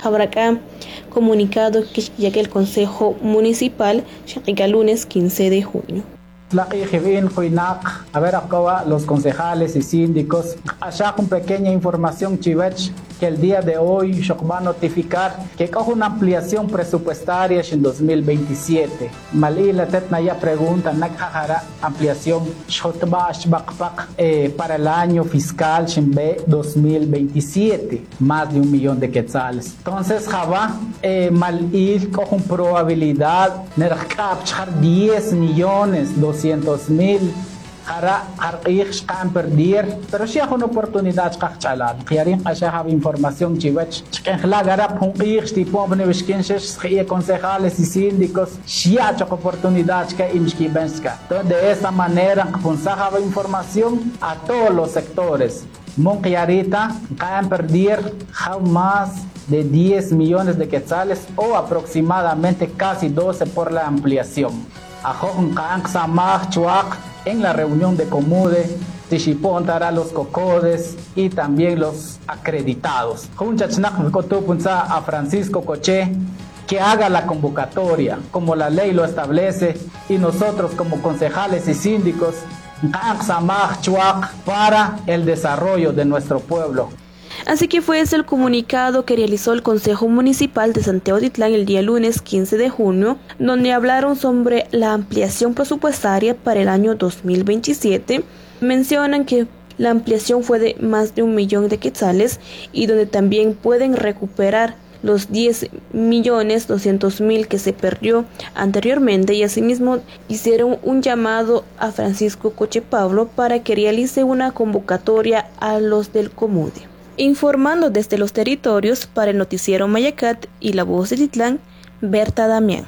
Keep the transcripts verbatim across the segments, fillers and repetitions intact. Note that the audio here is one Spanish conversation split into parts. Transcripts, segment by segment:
habrá acá comunicado que ya que el Consejo Municipal llega lunes quince de junio. A ver, acá los concejales y síndicos, allá con pequeña información chivech, que el día de hoy se va a notificar que coge una ampliación presupuestaria en dos mil veintisiete. Malí la tetna ya pregunta, ¿nakajara ampliación eh, para el año fiscal dos mil veintisiete? Más de un millón de quetzales. Entonces, Java, eh, Malí coge una probabilidad de captar diez millones doscientos mil. Para perder, pero si hay una oportunidad de cachalad, quieren que haya información chivech, que la garap un ich tipo de besquenches, concejales y síndicos, si hay oportunidad que imskibenska. Entonces, de esa manera, consejaba información a todos los sectores. Monquiarita, que perder más de diez millones de quetzales o aproximadamente casi doce por la ampliación. En la reunión de Comude, Tishipontara, los cocodes y también los acreditados. A Francisco Coche que haga la convocatoria como la ley lo establece y nosotros como concejales y síndicos para el desarrollo de nuestro pueblo. Así que fue ese el comunicado que realizó el Consejo Municipal de Santiago Titlán el día lunes quince de junio, donde hablaron sobre la ampliación presupuestaria para el año dos mil veintisiete. Mencionan que la ampliación fue de más de un millón de quetzales y donde también pueden recuperar los diez millones doscientos mil que se perdió anteriormente, y asimismo hicieron un llamado a Francisco Coche Pablo para que realice una convocatoria a los del Comude. Informando desde los territorios para el noticiero Mayacat y La Voz de Titlán, Berta Damián.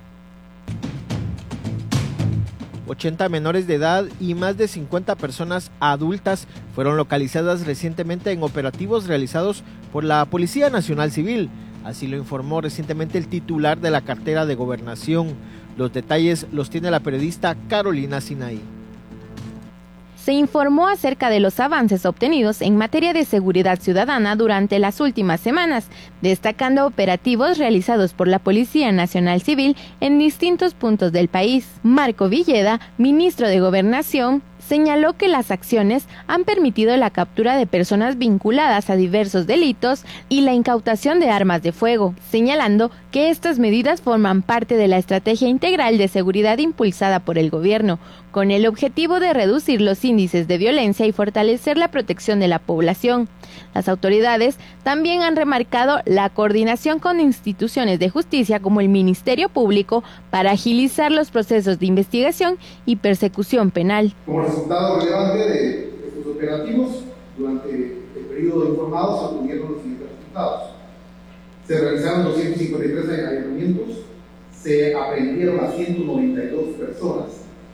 ochenta menores de edad y más de cincuenta personas adultas fueron localizadas recientemente en operativos realizados por la Policía Nacional Civil. Así lo informó recientemente el titular de la cartera de Gobernación. Los detalles los tiene la periodista Carolina Sinaí. Se informó acerca de los avances obtenidos en materia de seguridad ciudadana durante las últimas semanas, destacando operativos realizados por la Policía Nacional Civil en distintos puntos del país. Marco Villeda, ministro de Gobernación, señaló que las acciones han permitido la captura de personas vinculadas a diversos delitos y la incautación de armas de fuego, señalando que estas medidas forman parte de la estrategia integral de seguridad impulsada por el gobierno, con el objetivo de reducir los índices de violencia y fortalecer la protección de la población. Las autoridades también han remarcado la coordinación con instituciones de justicia como el Ministerio Público para agilizar los procesos de investigación y persecución penal. Como resultado relevante de estos operativos, durante el periodo informado se obtuvieron los siguientes resultados. Se realizaron doscientos cincuenta y tres allanamientos, se aprendieron a ciento noventa y dos personas,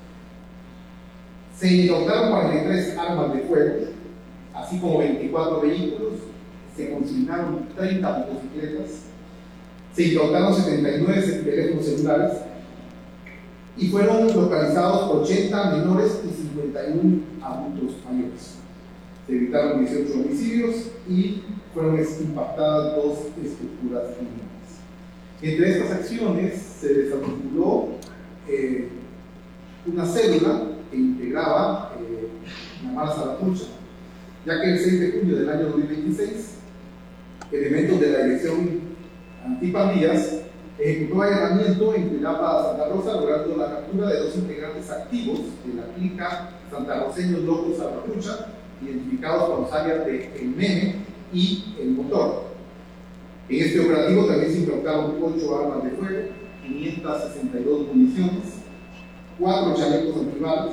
se incautaron cuarenta y tres armas de fuego, así como veinticuatro vehículos, se consignaron treinta motocicletas, se incautaron setenta y nueve teléfonos celulares y fueron localizados ochenta menores y cincuenta y uno adultos mayores. Se evitaron dieciocho homicidios y fueron impactadas dos estructuras criminales. Entre estas acciones se desarticuló eh, una célula que integraba eh, Namara Salatucha, ya que el seis de junio del año dos mil veintiséis, elementos de la Dirección Antipandillas ejecutó allanamiento en Cuilapa, Santa Rosa, logrando la captura de dos integrantes activos de la clínica Santarroceños Locos Salvatrucha, identificados con los áreas de El Meme y El Motor. En este operativo también se incautaron ocho armas de fuego, quinientas sesenta y dos municiones, cuatro chalecos antibalas,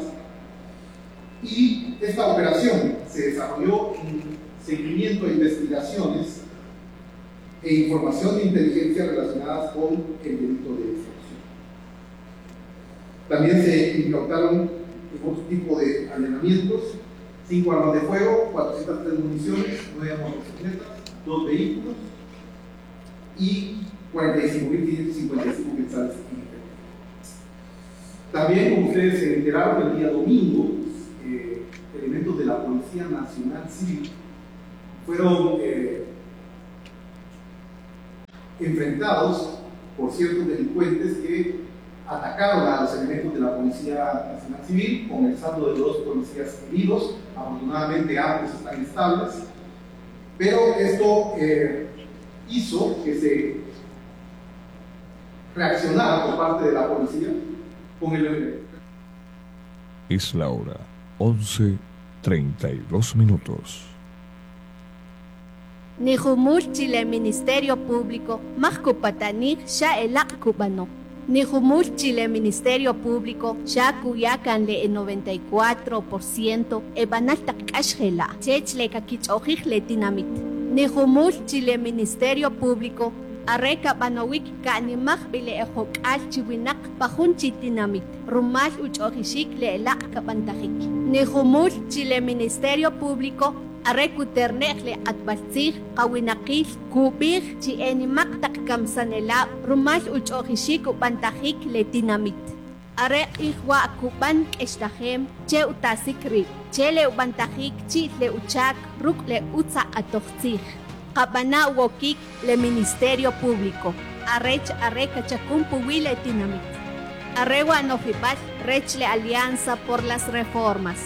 y esta operación se desarrolló en seguimiento a investigaciones e información de inteligencia relacionadas con el delito de extorsión. También se incautaron otro tipo de allanamientos: cinco armas de fuego, cuatrocientas tres municiones, nueve motocicletas, dos vehículos y cuarenta y cinco mil quinientos cincuenta y cinco quetzales en efectivo. También, como ustedes se enteraron, el día domingo, eh, elementos de la Policía Nacional Civil fueron eh, enfrentados por ciertos delincuentes que atacaron a los elementos de la Policía Nacional Civil, con el saldo de dos policías heridos. Afortunadamente ambos están estables, pero esto eh, hizo que se reaccionara por parte de la policía con el... Es la hora once treinta y dos minutos. Nihumur Chile Ministerio Público, Mahkupatanik Sha Elak Cubano. Nihumur Chile Ministerio Público, Sha Cuyacan le noventa y cuatro por ciento, Ebanalta Kashela, Chechle Kakich le Dinamit. Nihumur Chile Ministerio Público, Areka Banowik Kanimach Bile Ejok Alchiwinak, Pajunchi Dinamit, Rumal Uchohishik le Elak Kabantajik. Nihumur Chile Ministerio Público, Areku ternekle atbalzig, kawinakil, kubig, chi enimak takkamsanela, rumal uchohishik upantajik le dinamit. Are ihwa akuban estahem, che utasikri, che le upantajik, chi le uchak, ruk le utza atochzig. Kabana wokik le Ministerio Público, arech areka chakumpu wile dinamit. Arewa nofibal, rech le Alianza por las Reformas.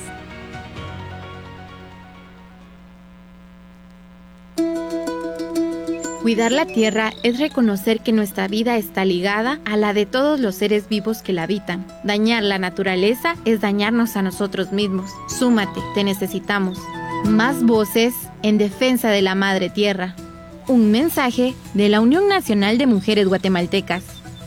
Cuidar la tierra es reconocer que nuestra vida está ligada a la de todos los seres vivos que la habitan. Dañar la naturaleza es dañarnos a nosotros mismos. Súmate, te necesitamos. Más voces en defensa de la madre tierra. Un mensaje de la Unión Nacional de Mujeres Guatemaltecas.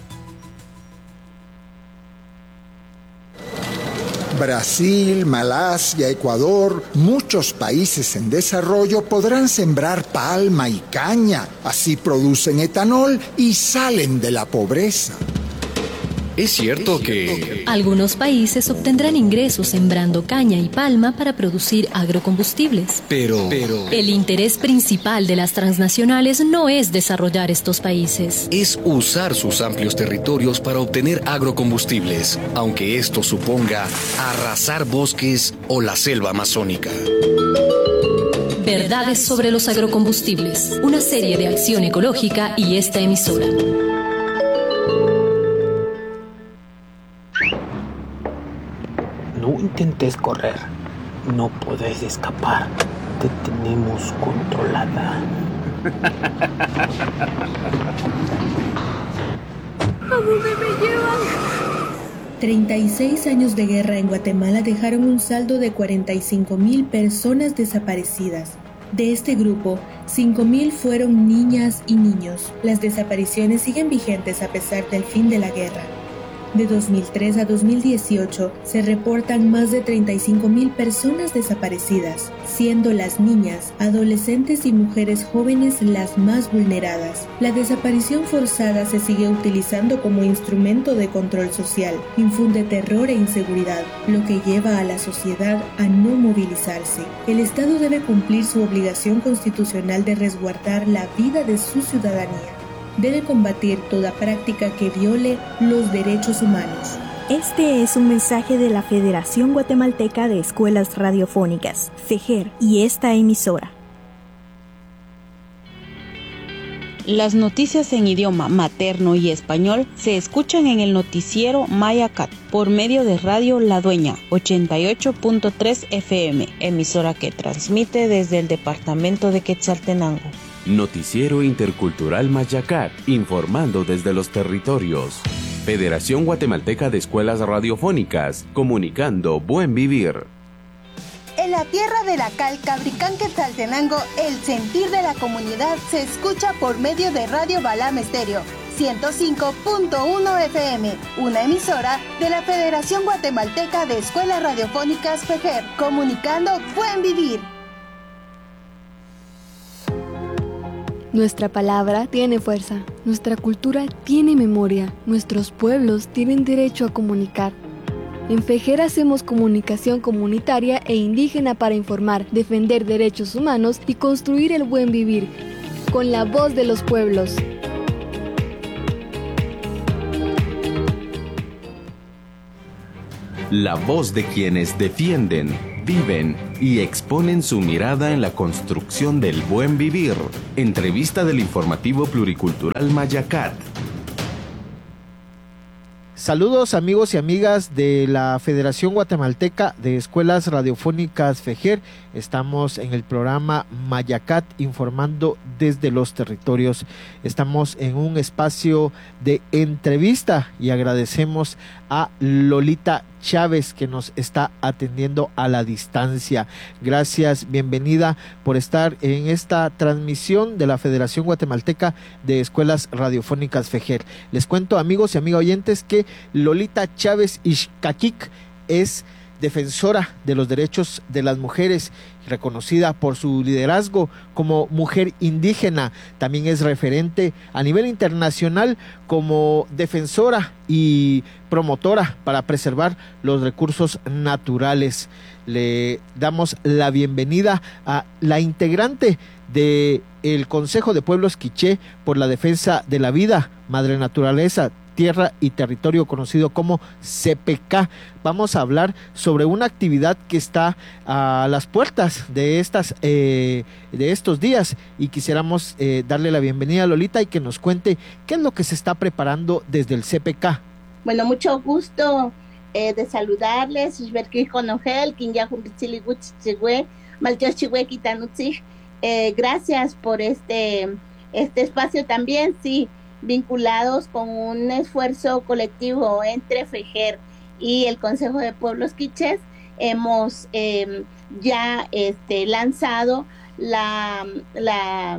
Brasil, Malasia, Ecuador, muchos países en desarrollo podrán sembrar palma y caña. Así producen etanol y salen de la pobreza. Es cierto que algunos países obtendrán ingresos sembrando caña y palma para producir agrocombustibles. Pero, pero el interés principal de las transnacionales no es desarrollar estos países. Es usar sus amplios territorios para obtener agrocombustibles, aunque esto suponga arrasar bosques o la selva amazónica. Verdades sobre los agrocombustibles, una serie de acción ecológica y esta emisora. No intentes correr, no podés escapar, te tenemos controlada. ¿A dónde me llevan? treinta y seis años de guerra en Guatemala dejaron un saldo de cuarenta y cinco mil personas desaparecidas. De este grupo, cinco mil fueron niñas y niños. Las desapariciones siguen vigentes a pesar del fin de la guerra. De dos mil tres a dos mil dieciocho se reportan más de treinta y cinco mil personas desaparecidas, siendo las niñas, adolescentes y mujeres jóvenes las más vulneradas. La desaparición forzada se sigue utilizando como instrumento de control social, infunde terror e inseguridad, lo que lleva a la sociedad a no movilizarse. El Estado debe cumplir su obligación constitucional de resguardar la vida de su ciudadanía. Debe combatir toda práctica que viole los derechos humanos. Este es un mensaje de la Federación Guatemalteca de Escuelas Radiofónicas, FEJER, y esta emisora. Las noticias en idioma materno y español se escuchan en el noticiero Mayacat por medio de Radio La Dueña ochenta y ocho punto tres F M, emisora que transmite desde el departamento de Quetzaltenango. Noticiero Intercultural Mayacat, informando desde los territorios. Federación Guatemalteca de Escuelas Radiofónicas, comunicando buen vivir. En la tierra de la cal, Cabricán, Quetzaltenango, el sentir de la comunidad se escucha por medio de Radio Balam Estéreo, ciento cinco punto uno F M, una emisora de la Federación Guatemalteca de Escuelas Radiofónicas FEJER, comunicando buen vivir. Nuestra palabra tiene fuerza, nuestra cultura tiene memoria, nuestros pueblos tienen derecho a comunicar. En FEJER hacemos comunicación comunitaria e indígena para informar, defender derechos humanos y construir el buen vivir, con la voz de los pueblos. La voz de quienes defienden, viven y exponen su mirada en la construcción del buen vivir. Entrevista del informativo pluricultural Mayacat. Saludos amigos y amigas de la Federación Guatemalteca de Escuelas Radiofónicas FEJER. Estamos en el programa Mayacat informando desde los territorios. Estamos en un espacio de entrevista y agradecemos a Lolita Chávez que nos está atendiendo a la distancia. Gracias, bienvenida por estar en esta transmisión de la Federación Guatemalteca de Escuelas Radiofónicas FEJER. Les cuento, amigos y amigas oyentes, que Lolita Chávez Ixcaquic es defensora de los derechos de las mujeres, reconocida por su liderazgo como mujer indígena. También es referente a nivel internacional como defensora y promotora para preservar los recursos naturales. Le damos la bienvenida a la integrante de el Consejo de Pueblos Quiché por la Defensa de la Vida, Madre Naturaleza, Tierra y Territorio, conocido como C P K. Vamos a hablar sobre una actividad que está a las puertas de estas eh, de estos días y quisiéramos eh, darle la bienvenida a Lolita y que nos cuente qué es lo que se está preparando desde el C P K. Bueno, mucho gusto eh, de saludarles. Eh, gracias por este, este espacio también, sí, vinculados con un esfuerzo colectivo entre FEJER y el Consejo de Pueblos Quichés. Hemos eh, ya este, lanzado la, la,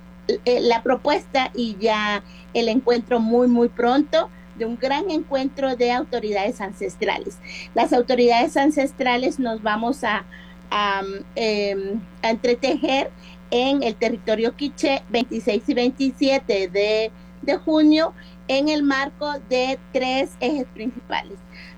la propuesta y ya el encuentro muy, muy pronto de un gran encuentro de autoridades ancestrales. Las autoridades ancestrales nos vamos a, a, eh, a entretejer en el territorio quiché veintiséis y veintisiete de, de junio en el marco de tres ejes principales.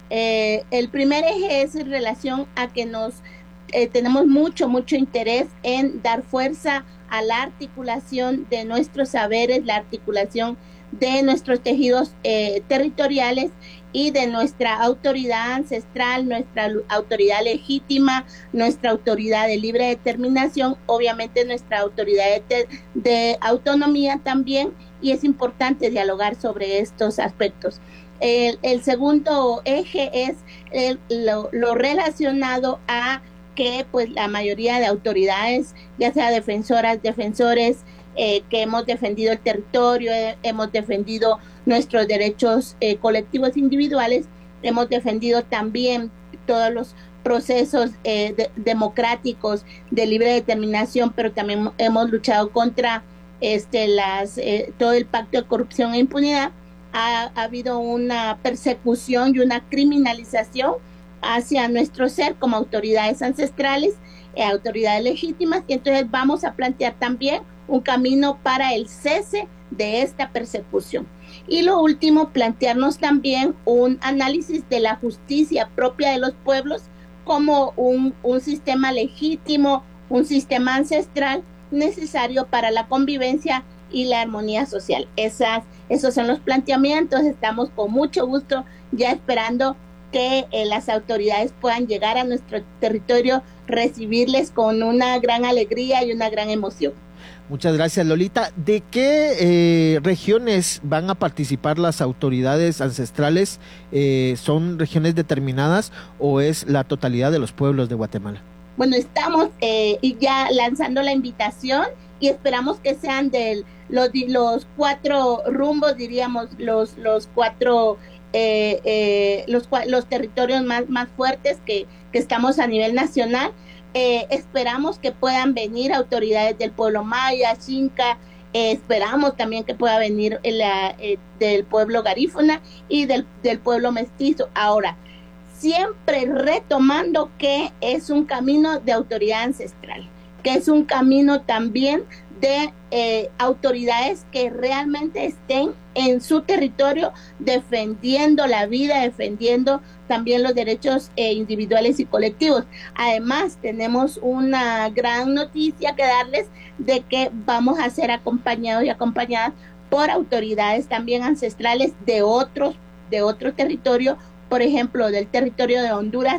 Eh, el primer eje es en relación a que nos eh, tenemos mucho, mucho interés en dar fuerza a la articulación de nuestros saberes, la articulación de nuestros tejidos eh, territoriales y de nuestra autoridad ancestral, nuestra autoridad legítima, nuestra autoridad de libre determinación, obviamente nuestra autoridad de, de autonomía también, y es importante dialogar sobre estos aspectos. El, el segundo eje es el, lo, lo relacionado a que pues la mayoría de autoridades, ya sea defensoras, defensores, Eh, que hemos defendido el territorio, eh, hemos defendido nuestros derechos eh, colectivos individuales, hemos defendido también todos los procesos eh, de, democráticos de libre determinación, pero también hemos luchado contra este las eh, todo el pacto de corrupción e impunidad. Ha, ha habido una persecución y una criminalización hacia nuestro ser como autoridades ancestrales, eh, autoridades legítimas, y entonces vamos a plantear también un camino para el cese de esta persecución. Y lo último, plantearnos también un análisis de la justicia propia de los pueblos como un, un sistema legítimo, un sistema ancestral necesario para la convivencia y la armonía social. Esas, esos son los planteamientos. Estamos con mucho gusto ya esperando que eh, las autoridades puedan llegar a nuestro territorio, recibirles con una gran alegría y una gran emoción. Muchas gracias, Lolita. ¿De qué eh, regiones van a participar las autoridades ancestrales? Eh, ¿Son regiones determinadas o es la totalidad de los pueblos de Guatemala? Bueno, estamos eh, ya lanzando la invitación y esperamos que sean de los, los cuatro rumbos, diríamos, los, los cuatro eh, eh, los, los territorios más, más fuertes que, que estamos a nivel nacional. Eh, esperamos que puedan venir autoridades del pueblo maya, xinca, eh, esperamos también que pueda venir la, eh, del pueblo garífuna y del, del pueblo mestizo. Ahora, siempre retomando que es un camino de autoridad ancestral, que es un camino también de eh, autoridades que realmente estén en su territorio defendiendo la vida, defendiendo también los derechos eh, individuales y colectivos. Además, tenemos una gran noticia que darles de que vamos a ser acompañados y acompañadas por autoridades también ancestrales de otros, de otro territorio, por ejemplo, del territorio de Honduras,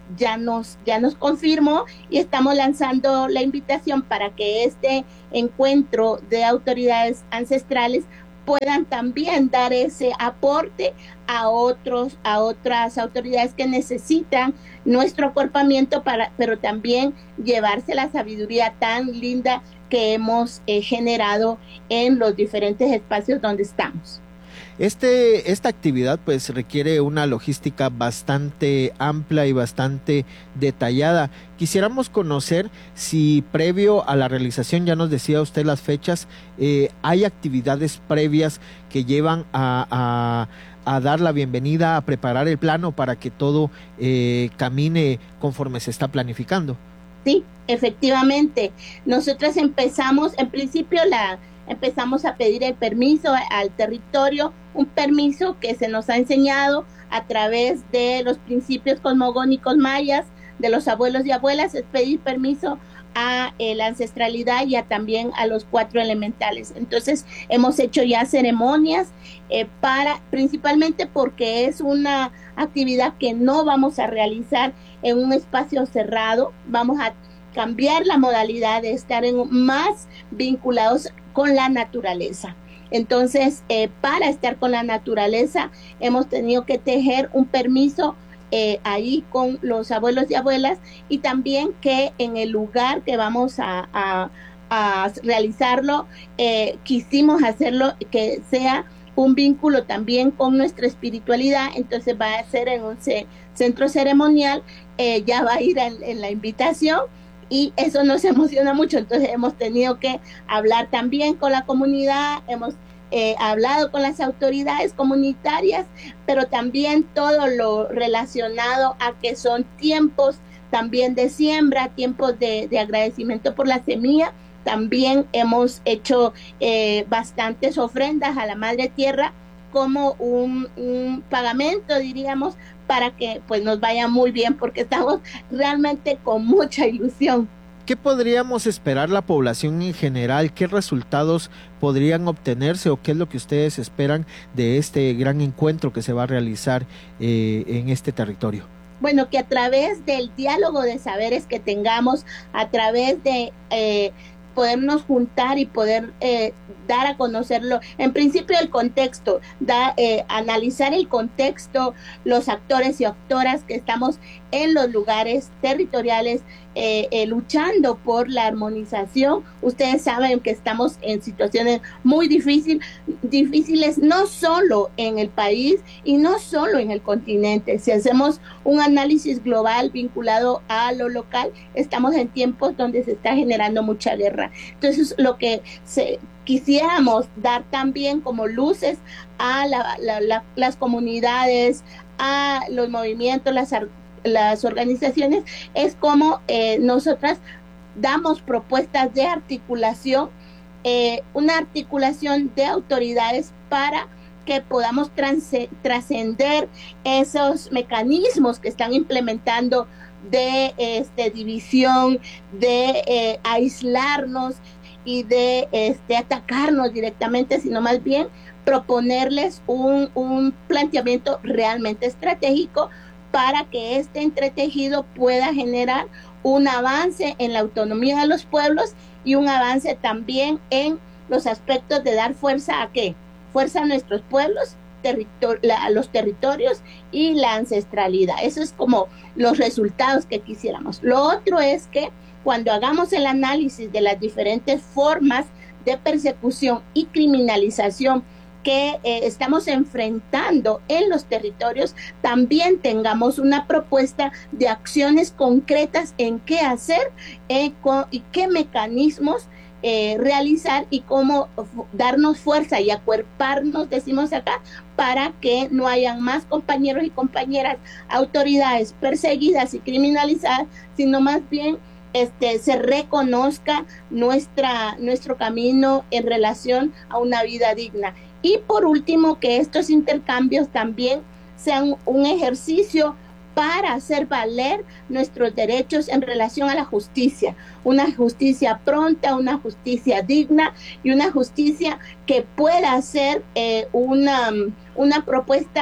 ya nos, ya nos confirmó y estamos lanzando la invitación para que este encuentro de autoridades ancestrales puedan también dar ese aporte a otros, a otras autoridades que necesitan nuestro acuerpamiento para, pero también llevarse la sabiduría tan linda que hemos eh, generado en los diferentes espacios donde estamos. Este, esta actividad pues requiere una logística bastante amplia y bastante detallada. Quisiéramos conocer si previo a la realización, ya nos decía usted las fechas, eh, hay actividades previas que llevan a, a, a dar la bienvenida, a preparar el plano para que todo eh, camine conforme se está planificando. Sí, efectivamente. Nosotras empezamos, en principio la... empezamos a pedir el permiso al territorio, un permiso que se nos ha enseñado a través de los principios cosmogónicos mayas, de los abuelos y abuelas, es pedir permiso a eh, la ancestralidad y a, también a los cuatro elementales. Entonces hemos hecho ya ceremonias eh, para, principalmente porque es una actividad que no vamos a realizar en un espacio cerrado, vamos a cambiar la modalidad de estar en, más vinculados con la naturaleza. Entonces, eh, para estar con la naturaleza, hemos tenido que tejer un permiso eh, ahí con los abuelos y abuelas, y también que en el lugar que vamos a, a, a realizarlo, eh, quisimos hacerlo que sea un vínculo también con nuestra espiritualidad. Entonces va a ser en un ce- centro ceremonial, eh, ya va a ir en, en la invitación, y eso nos emociona mucho. Entonces hemos tenido que hablar también con la comunidad, hemos eh, hablado con las autoridades comunitarias, pero también todo lo relacionado a que son tiempos también de siembra, tiempos de, de agradecimiento por la semilla. También hemos hecho eh, bastantes ofrendas a la Madre Tierra como un, un pagamento, diríamos, para que pues nos vaya muy bien, porque estamos realmente con mucha ilusión. ¿Qué podríamos esperar la población en general? ¿Qué resultados podrían obtenerse o qué es lo que ustedes esperan de este gran encuentro que se va a realizar eh, en este territorio? Bueno, que a través del diálogo de saberes que tengamos, a través de eh, podernos juntar y poder eh, dar a conocerlo, en principio el contexto, da, eh, analizar el contexto, los actores y actoras que estamos en los lugares territoriales eh, eh, luchando por la armonización. Ustedes saben que estamos en situaciones muy difícil, difíciles, no solo en el país y no solo en el continente. Si hacemos un análisis global vinculado a lo local, estamos en tiempos donde se está generando mucha guerra. Entonces, lo que se quisiéramos dar también como luces a la, la, la, las comunidades, a los movimientos, las las organizaciones, es como eh, nosotras damos propuestas de articulación, eh, una articulación de autoridades para que podamos trascender esos mecanismos que están implementando de este, división, de eh, aislarnos y de este, atacarnos directamente, sino más bien proponerles un, un planteamiento realmente estratégico para que este entretejido pueda generar un avance en la autonomía de los pueblos y un avance también en los aspectos de dar fuerza a qué, fuerza a nuestros pueblos, territor- la, a los territorios y la ancestralidad. Eso es como los resultados que quisiéramos. Lo otro es que cuando hagamos el análisis de las diferentes formas de persecución y criminalización que eh, estamos enfrentando en los territorios, también tengamos una propuesta de acciones concretas en qué hacer eh, con, y qué mecanismos eh, realizar y cómo darnos fuerza y acuerparnos, decimos acá, para que no hayan más compañeros y compañeras, autoridades perseguidas y criminalizadas, sino más bien este, se reconozca nuestra, nuestro camino en relación a una vida digna. Y por último, que estos intercambios también sean un ejercicio para hacer valer nuestros derechos en relación a la justicia, una justicia pronta, una justicia digna y una justicia que pueda ser eh, una, una propuesta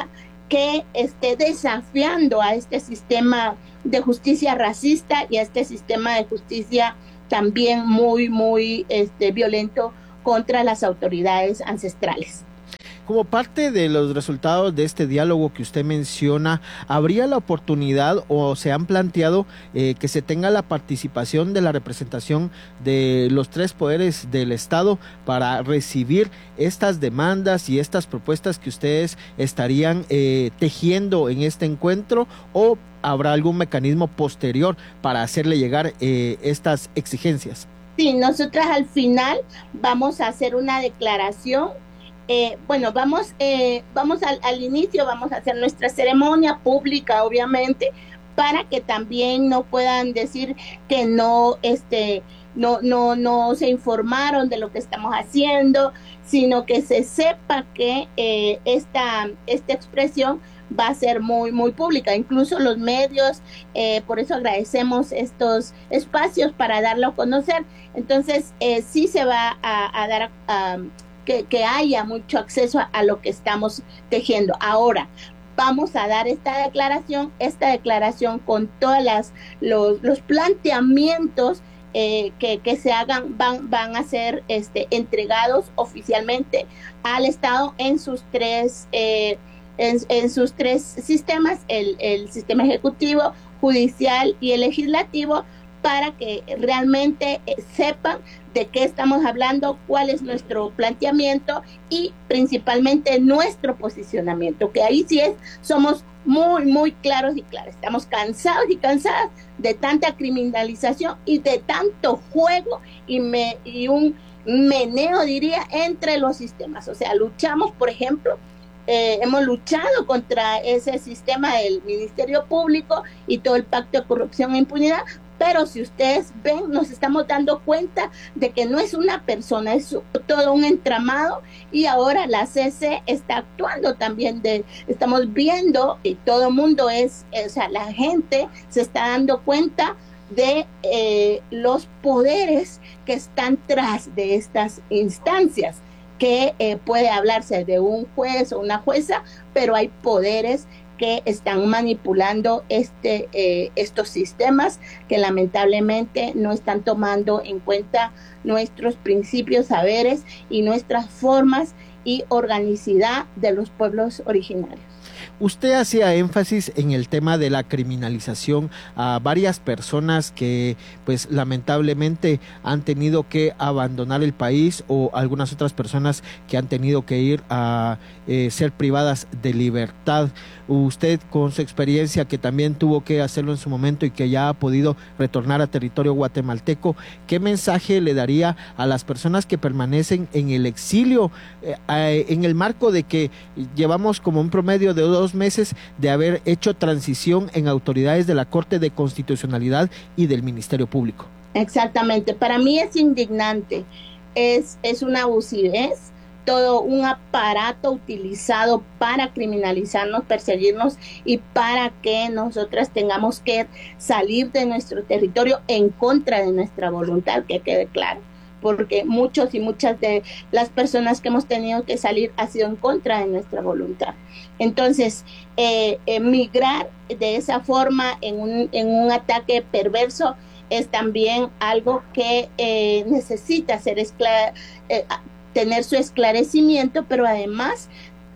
que esté desafiando a este sistema de justicia racista y a este sistema de justicia también muy, muy este, violento contra las autoridades ancestrales. Como parte de los resultados de este diálogo que usted menciona, ¿habría la oportunidad o se han planteado eh, que se tenga la participación de la representación de los tres poderes del Estado para recibir estas demandas y estas propuestas que ustedes estarían eh, tejiendo en este encuentro, o habrá algún mecanismo posterior para hacerle llegar eh, estas exigencias? Sí, nosotras al final vamos a hacer una declaración. Eh, bueno, vamos, eh, vamos al, al inicio, vamos a hacer nuestra ceremonia pública, obviamente, para que también no puedan decir que no, este, no, no, no se informaron de lo que estamos haciendo, sino que se sepa que eh, esta, esta expresión va a ser muy, muy pública, incluso los medios, eh, por eso agradecemos estos espacios para darlo a conocer. Entonces, eh, sí se va a, a dar a, a Que, que haya mucho acceso a, a lo que estamos tejiendo. Ahora, vamos a dar esta declaración, esta declaración con todas las los, los planteamientos eh, que, que se hagan, van, van a ser este, entregados oficialmente al Estado en sus tres, eh, en, en sus tres sistemas, el, el sistema ejecutivo, judicial y el legislativo, para que realmente eh, sepan de qué estamos hablando, cuál es nuestro planteamiento y principalmente nuestro posicionamiento, que ahí sí es, somos muy, muy claros y claros. Estamos cansados y cansadas de tanta criminalización y de tanto juego y, me, y un meneo, diría, entre los sistemas. O sea, luchamos, por ejemplo, eh, hemos luchado contra ese sistema del Ministerio Público y todo el pacto de corrupción e impunidad, pero si ustedes ven, nos estamos dando cuenta de que no es una persona, es todo un entramado, y ahora la C C está actuando también, de, estamos viendo, y todo el mundo es, o sea, la gente se está dando cuenta de eh, los poderes que están tras de estas instancias, que eh, puede hablarse de un juez o una jueza, pero hay poderes que están manipulando este eh, estos sistemas que lamentablemente no están tomando en cuenta nuestros principios, saberes y nuestras formas y organicidad de los pueblos originarios. Usted hacía énfasis en el tema de la criminalización a varias personas que pues lamentablemente han tenido que abandonar el país, o algunas otras personas que han tenido que ir a eh, ser privadas de libertad. Usted, con su experiencia, que también tuvo que hacerlo en su momento y que ya ha podido retornar a territorio guatemalteco, ¿qué mensaje le daría a las personas que permanecen en el exilio eh, eh, en el marco de que llevamos como un promedio de dos meses de haber hecho transición en autoridades de la Corte de Constitucionalidad y del Ministerio Público? Exactamente, para mí es indignante, es, es una abusivez, todo un aparato utilizado para criminalizarnos, perseguirnos y para que nosotras tengamos que salir de nuestro territorio en contra de nuestra voluntad, que quede claro, porque muchos y muchas de las personas que hemos tenido que salir ha sido en contra de nuestra voluntad. Entonces, eh, emigrar de esa forma en un, en un ataque perverso es también algo que eh, necesita ser esclar- eh, tener su esclarecimiento, pero además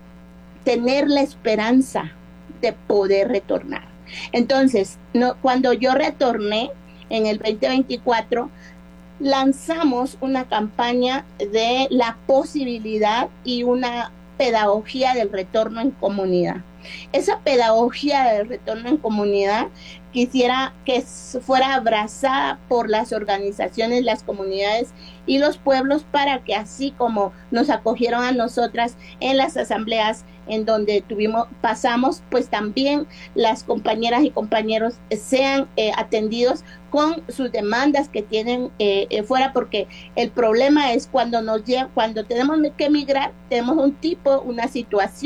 tener la esperanza de poder retornar. Entonces, no, cuando yo retorné en el veinte veinticuatro, lanzamos una campaña de la posibilidad y una pedagogía del retorno en comunidad. Esa pedagogía del retorno en comunidad quisiera que fuera abrazada por las organizaciones, las comunidades y los pueblos, para que así como nos acogieron a nosotras en las asambleas en donde tuvimos, pasamos, pues también las compañeras y compañeros sean eh, atendidos con sus demandas que tienen eh, eh, fuera, porque el problema es cuando nos lleva, cuando tenemos que emigrar, tenemos un tipo, una situación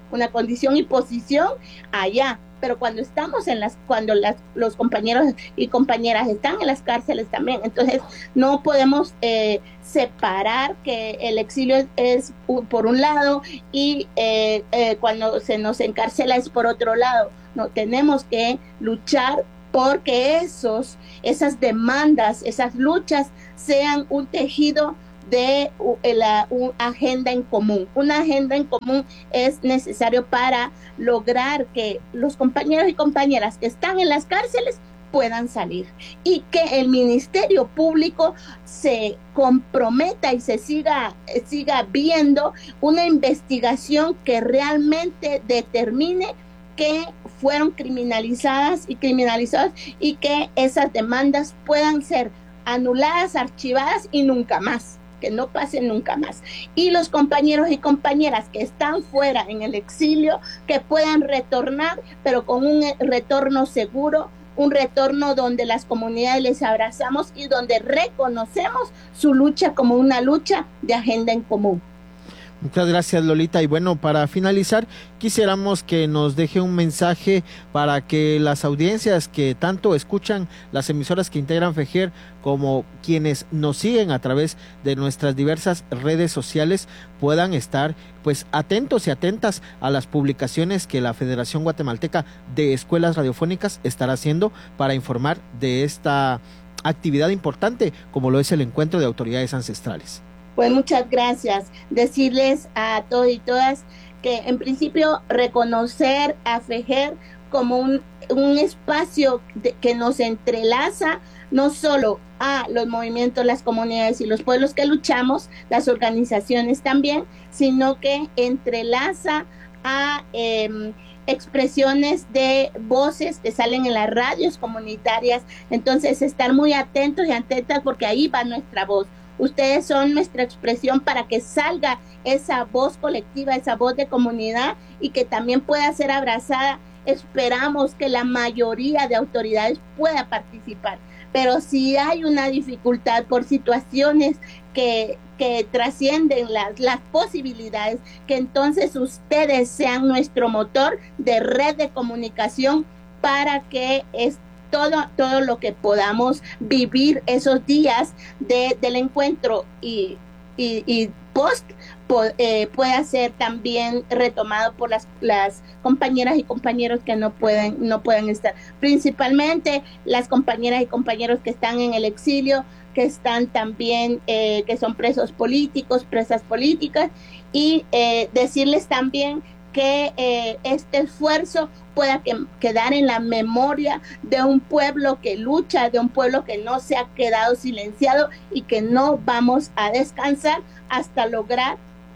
una condición y posición allá. Pero cuando estamos en las, cuando las, los compañeros y compañeras están en las cárceles también, entonces no podemos eh, separar que el exilio es, es por un lado y eh, eh, cuando se nos encarcela es por otro lado. No, tenemos que luchar porque esos, esas demandas, esas luchas sean un tejido de la una agenda en común. Una agenda en común es necesario para lograr que los compañeros y compañeras que están en las cárceles puedan salir y que el Ministerio Público se comprometa y se siga, siga viendo una investigación que realmente determine que fueron criminalizadas y criminalizados y que esas demandas puedan ser anuladas, archivadas y nunca más. Que no pase nunca más. Y los compañeros y compañeras que están fuera en el exilio, que puedan retornar, pero con un retorno seguro, un retorno donde las comunidades les abrazamos y donde reconocemos su lucha como una lucha de agenda en común. Muchas gracias, Lolita. Y bueno, para finalizar, quisiéramos que nos deje un mensaje para que las audiencias que tanto escuchan las emisoras que integran FEJER, como quienes nos siguen a través de nuestras diversas redes sociales, puedan estar pues atentos y atentas a las publicaciones que la Federación Guatemalteca de Escuelas Radiofónicas estará haciendo para informar de esta actividad importante como lo es el encuentro de autoridades ancestrales. Pues muchas gracias. Decirles a todos y todas que en principio reconocer a FEJER como un, un espacio de, que nos entrelaza no solo a los movimientos, las comunidades y los pueblos que luchamos, las organizaciones también, sino que entrelaza a eh, expresiones de voces que salen en las radios comunitarias. Entonces estar muy atentos y atentas porque ahí va nuestra voz. Ustedes son nuestra expresión para que salga esa voz colectiva, esa voz de comunidad y que también pueda ser abrazada. Esperamos que la mayoría de autoridades pueda participar, pero si hay una dificultad por situaciones que, que trascienden las, las posibilidades, que entonces ustedes sean nuestro motor de red de comunicación para que este Todo, todo lo que podamos vivir esos días de, del encuentro y, y, y post po, eh, pueda ser también retomado por las, las compañeras y compañeros que no pueden, no pueden estar. Principalmente las compañeras y compañeros que están en el exilio, que están también, eh, que son presos políticos, presas políticas, y eh, decirles también que eh, este esfuerzo pueda que, quedar en la memoria de un pueblo que lucha, de un pueblo que no se ha quedado silenciado y que no vamos a descansar hasta lograr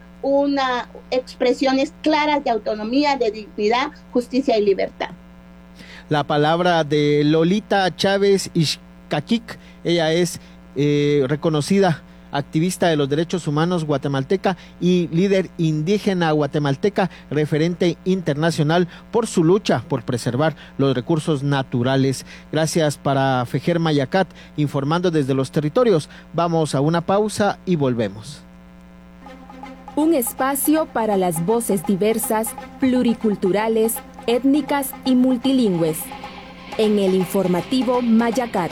una expresiones claras de autonomía, de dignidad, justicia y libertad. La palabra de Lolita Chávez Ixcaquic, ella es eh, reconocida activista de los derechos humanos guatemalteca y líder indígena guatemalteca, referente internacional por su lucha por preservar los recursos naturales. Gracias para FEJER Mayacat, informando desde los territorios. Vamos a una pausa y volvemos. Un espacio para las voces diversas, pluriculturales, étnicas y multilingües. En el informativo Mayacat.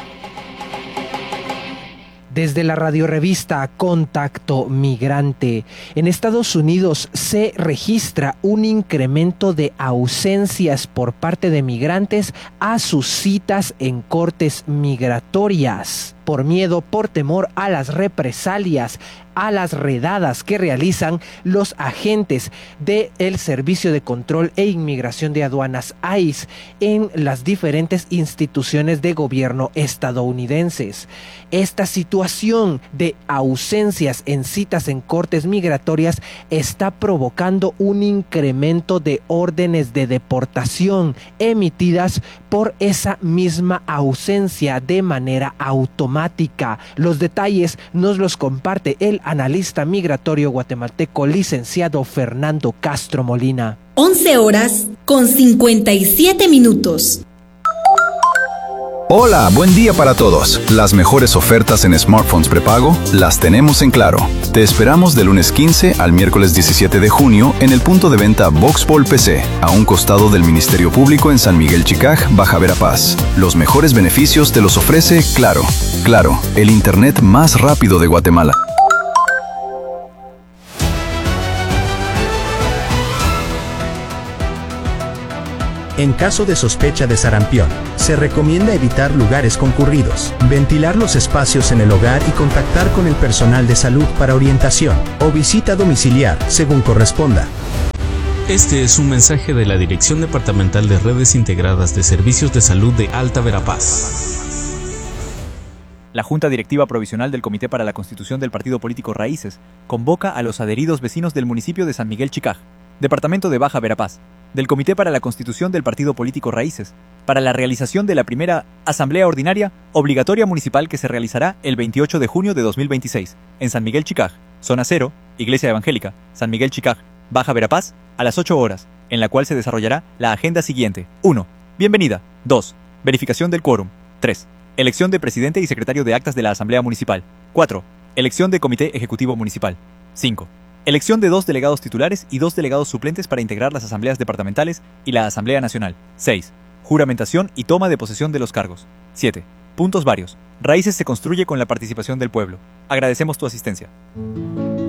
Desde la radiorevista Contacto Migrante, en Estados Unidos se registra un incremento de ausencias por parte de migrantes a sus citas en cortes migratorias, por miedo, por temor a las represalias, a las redadas que realizan los agentes del Servicio de Control e Inmigración de Aduanas I C E en las diferentes instituciones de gobierno estadounidenses. Esta situación de ausencias en citas en cortes migratorias está provocando un incremento de órdenes de deportación emitidas por esa misma ausencia de manera automática. Los detalles nos los comparte el analista migratorio guatemalteco licenciado Fernando Castro Molina. once horas con cincuenta y siete minutos. Hola, buen día para todos. Las mejores ofertas en smartphones prepago las tenemos en Claro. Te esperamos de lunes quince al miércoles diecisiete de junio en el punto de venta Voxpol P C, a un costado del Ministerio Público en San Miguel Chicaj, Baja Verapaz. Los mejores beneficios te los ofrece Claro. Claro, el internet más rápido de Guatemala. En caso de sospecha de sarampión, se recomienda evitar lugares concurridos, ventilar los espacios en el hogar y contactar con el personal de salud para orientación o visita domiciliar, según corresponda. Este es un mensaje de la Dirección Departamental de Redes Integradas de Servicios de Salud de Alta Verapaz. La Junta Directiva Provisional del Comité para la Constitución del Partido Político Raíces convoca a los adheridos vecinos del municipio de San Miguel Chicaj, departamento de Baja Verapaz, del Comité para la Constitución del Partido Político Raíces, para la realización de la primera Asamblea Ordinaria Obligatoria Municipal que se realizará el veintiocho de junio de dos mil veintiséis, en San Miguel Chicaj, Zona Cero, Iglesia Evangélica, San Miguel Chicaj, Baja Verapaz, a las ocho horas, en la cual se desarrollará la agenda siguiente. uno. Bienvenida. dos. Verificación del quórum. tres. Elección de presidente y secretario de actas de la Asamblea Municipal. cuatro. Elección de Comité Ejecutivo Municipal. cinco. Elección de dos delegados titulares y dos delegados suplentes para integrar las asambleas departamentales y la Asamblea Nacional. seis. Juramentación y toma de posesión de los cargos. siete. Puntos varios. Raíces se construye con la participación del pueblo. Agradecemos tu asistencia.